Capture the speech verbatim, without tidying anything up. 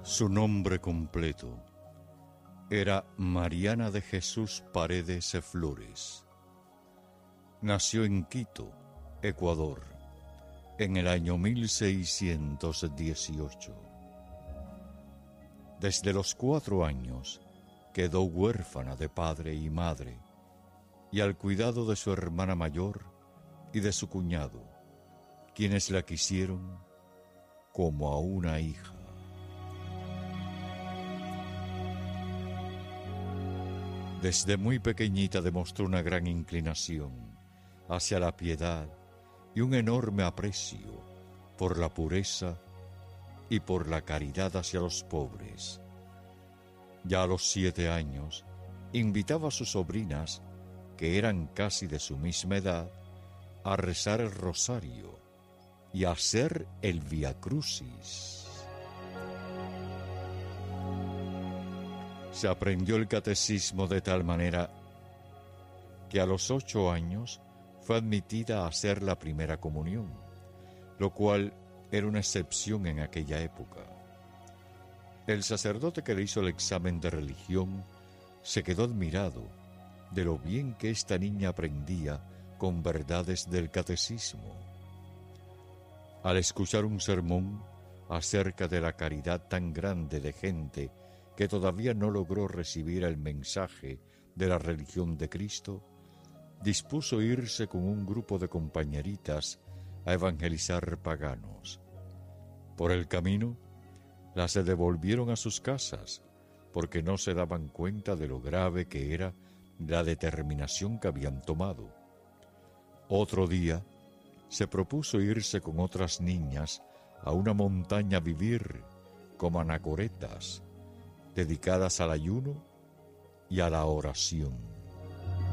Su nombre completo era Mariana de Jesús Paredes Flores. Nació en Quito, Ecuador, en el año mil seiscientos dieciocho. Desde los cuatro años quedó huérfana de padre y madre, y al cuidado de su hermana mayor y de su cuñado, quienes la quisieron como a una hija. Desde muy pequeñita demostró una gran inclinación hacia la piedad y un enorme aprecio por la pureza y por la caridad hacia los pobres. Ya a los siete años invitaba a sus sobrinas, que eran casi de su misma edad, a rezar el rosario y a hacer el Vía Crucis. Se aprendió el catecismo de tal manera que a los ocho años fue admitida a hacer la primera comunión, lo cual era una excepción en aquella época. El sacerdote que le hizo el examen de religión se quedó admirado de lo bien que esta niña aprendía con verdades del catecismo. Al escuchar un sermón acerca de la caridad tan grande de gente que todavía no logró recibir el mensaje de la religión de Cristo, dispuso irse con un grupo de compañeritas a evangelizar paganos. Por el camino, las se devolvieron a sus casas, porque no se daban cuenta de lo grave que era la determinación que habían tomado. Otro día, se propuso irse con otras niñas a una montaña a vivir como anacoretas, dedicadas al ayuno y a la oración.